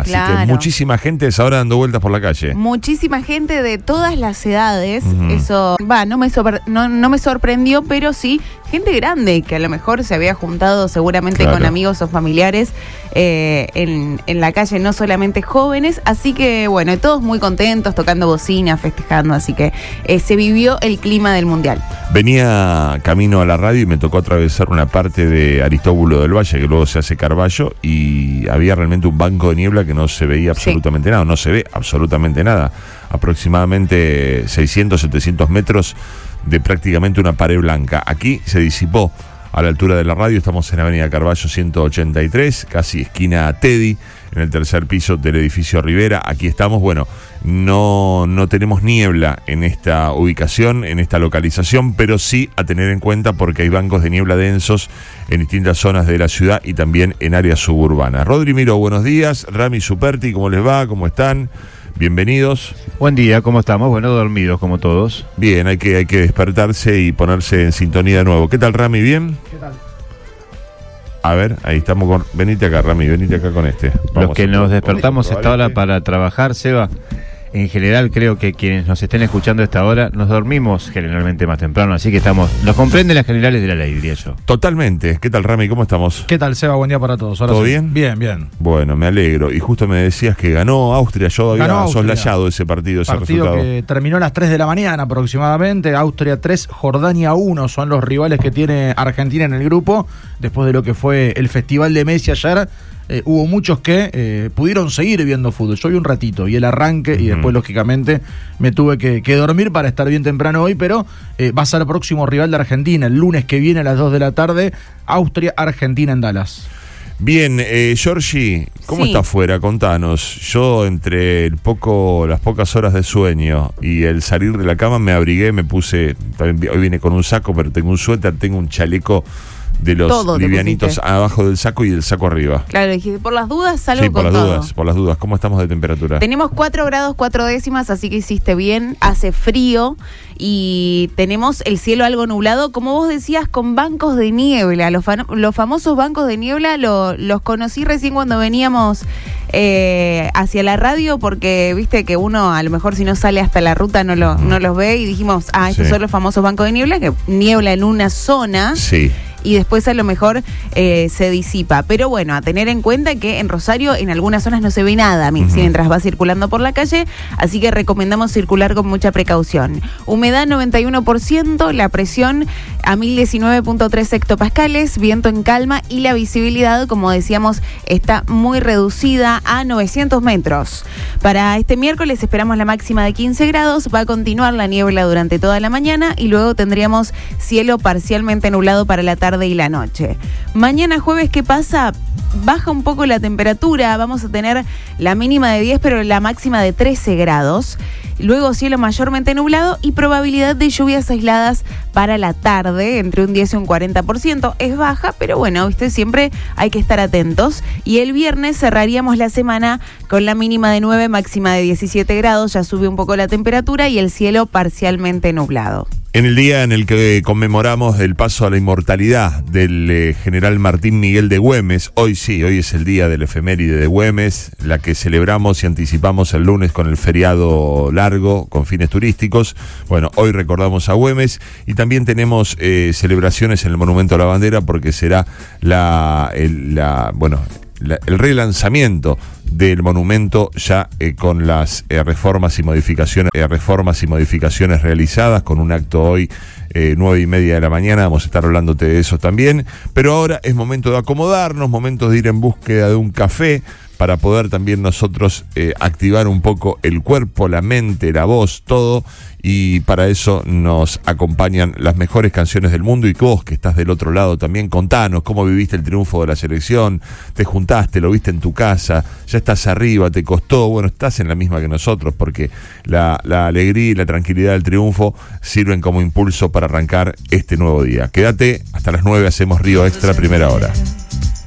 Así Claro. que muchísima gente es ahora dando vueltas por la calle. Muchísima gente de todas las edades. Eso, no me sorprendió, pero sí, gente grande que a lo mejor se había juntado seguramente Claro. con amigos o familiares en la calle, no solamente jóvenes. Así que, bueno, todos muy contentos, tocando bocina, festejando. Así que se vivió el clima del Mundial. Venía camino a la radio y me tocó atravesar una parte de Aristóbulo del Valle, que luego se hace Carballo, y había realmente un banco de niebla que no se veía absolutamente nada, no se ve absolutamente nada. Aproximadamente 600, 700 metros de prácticamente una pared blanca. Aquí se disipó a la altura de la radio, estamos en Avenida Carballo 183, casi esquina Teddy, en el tercer piso del edificio Rivera. Aquí estamos, bueno, no tenemos niebla en esta ubicación, en esta localización, pero sí a tener en cuenta porque hay bancos de niebla densos en distintas zonas de la ciudad y también en áreas suburbanas. Rodri Miro, buenos días. Rami Superti, ¿cómo les va? ¿Cómo están? Bienvenidos. Buen día, ¿cómo estamos? Bueno, dormidos como todos. Bien, hay que despertarse y ponerse en sintonía de nuevo. ¿Qué tal, Rami? ¿Bien? ¿Qué tal? A ver, ahí estamos con... Venite acá, Rami, venite acá con este. Los que nos despertamos a esta hora para trabajar, Seba, en general creo que quienes nos estén escuchando a esta hora nos dormimos generalmente más temprano, así que nos comprenden las generales de la ley, diría yo. Totalmente. ¿Qué tal, Rami? ¿Cómo estamos? ¿Qué tal, Seba? Buen día para todos. Ahora ¿Todo sí. bien? Bien, bien. Bueno, me alegro. Y justo me decías que ganó Austria. Yo había Ganó Austria. soslayado ese partido, ese Partido resultado. que terminó a las 3 de la mañana aproximadamente. Austria 3, Jordania 1 son los rivales que tiene Argentina en el grupo. Después de lo que fue el Festival de Messi ayer, hubo muchos que pudieron seguir viendo fútbol. Yo vi un ratito, vi el arranque y después, lógicamente, me tuve que dormir para estar bien temprano hoy, pero va a ser el próximo rival de Argentina, el lunes que viene a las 2 de la tarde, Austria-Argentina en Dallas. Bien, Georgie, ¿cómo Sí. está afuera? Contanos. Yo entre las pocas horas de sueño y el salir de la cama me abrigué, me puse, también, hoy vine con un saco, pero tengo un suéter, tengo un chaleco de los Todo te livianitos pusiste. abajo del saco y el saco arriba. Claro, dije, por las dudas salgo Sí, por con las todo. dudas, por las dudas. ¿Cómo estamos de temperatura? Tenemos 4 grados 4 décimas, así que hiciste bien. Hace frío y tenemos el cielo algo nublado, como vos decías, con bancos de niebla. Los famosos bancos de niebla los conocí recién cuando veníamos hacia la radio, porque viste que uno a lo mejor si no sale hasta la ruta no los ve, y dijimos, estos Sí. son los famosos bancos de niebla, que niebla en una zona. Sí. Y después a lo mejor se disipa. Pero bueno, a tener en cuenta que en Rosario en algunas zonas no se ve nada mientras va circulando por la calle, así que recomendamos circular con mucha precaución. Humedad 91%, la presión a 1019.3 hectopascales, viento en calma y la visibilidad, como decíamos, está muy reducida a 900 metros. Para este miércoles esperamos la máxima de 15 grados, va a continuar la niebla durante toda la mañana y luego tendríamos cielo parcialmente nublado para la tarde y la noche. Mañana jueves, ¿qué pasa? Baja un poco la temperatura, vamos a tener la mínima de 10, pero la máxima de 13 grados. Luego cielo mayormente nublado y probabilidad de lluvias aisladas para la tarde, entre un 10 y un 40%. Es baja, pero bueno, viste, siempre hay que estar atentos. Y el viernes cerraríamos la semana con la mínima de 9, máxima de 17 grados. Ya sube un poco la temperatura y el cielo parcialmente nublado. En el día en el que conmemoramos el paso a la inmortalidad del general Martín Miguel de Güemes, hoy es el día del efeméride de Güemes, la que celebramos y anticipamos el lunes con el feriado largo, con fines turísticos. Bueno, hoy recordamos a Güemes y también tenemos celebraciones en el Monumento a la Bandera, porque será el relanzamiento del monumento ya con las reformas y modificaciones realizadas, con un acto hoy 9:30 de la mañana. Vamos a estar hablándote de eso también, pero ahora es momento de acomodarnos, momento de ir en búsqueda de un café para poder también nosotros activar un poco el cuerpo, la mente, la voz, todo. Y para eso nos acompañan las mejores canciones del mundo. Y vos, que estás del otro lado también, contanos cómo viviste el triunfo de la selección. Te juntaste, lo viste en tu casa, ya estás arriba, te costó. Bueno, estás en la misma que nosotros, porque la alegría y la tranquilidad del triunfo sirven como impulso para arrancar este nuevo día. Quédate, hasta las 9 hacemos Río Extra, primera hora.